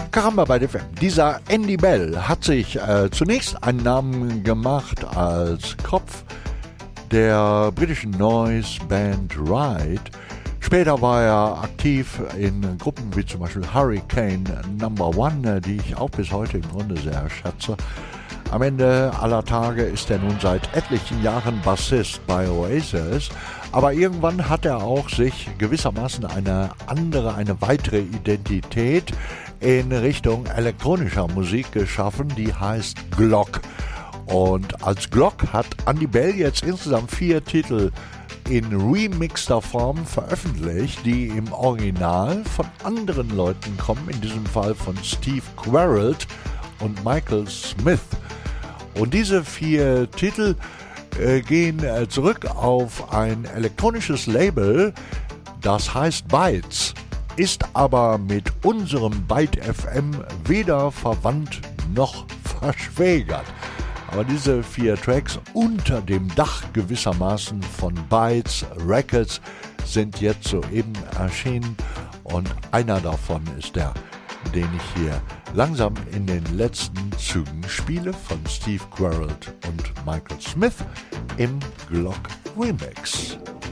Caramba bei FM. Dieser Andy Bell hat sich zunächst einen Namen gemacht als Kopf der britischen Noise-Band Ride. Später war er aktiv in Gruppen wie zum Beispiel Hurricane No. 1, die ich auch bis heute im Grunde sehr schätze. Am Ende aller Tage ist er nun seit etlichen Jahren Bassist bei Oasis, aber irgendwann hat er auch sich gewissermaßen eine weitere Identität in Richtung elektronischer Musik geschaffen, die heißt Glock. Und als Glock hat Andy Bell jetzt insgesamt 4 Titel in remixter Form veröffentlicht, die im Original von anderen Leuten kommen, in diesem Fall von Steve Queralt und Michael Smith. Und diese 4 Titel gehen zurück auf ein elektronisches Label, das heißt Bytes, ist aber mit unserem Byte FM weder verwandt noch verschwägert. Aber diese 4 Tracks unter dem Dach gewissermaßen von Bytes Records sind jetzt soeben erschienen und einer davon ist der, den ich hier langsam in den letzten Zügen spiele, von Steve Queralt und Michael Smith im Glock Remix.